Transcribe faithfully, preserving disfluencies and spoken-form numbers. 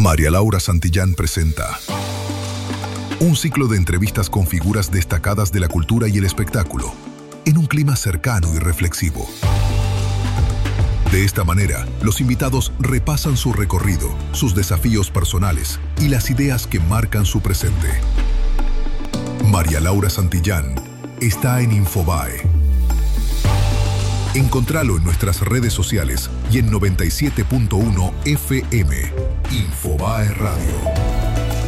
María Laura Santillán presenta un ciclo de entrevistas con figuras destacadas de la cultura y el espectáculo, en un clima cercano y reflexivo. De esta manera, los invitados repasan su recorrido, sus desafíos personales y las ideas que marcan su presente. María Laura Santillán está en Infobae. Encontralo en nuestras redes sociales y en noventa y siete punto uno F M. Infobae Radio.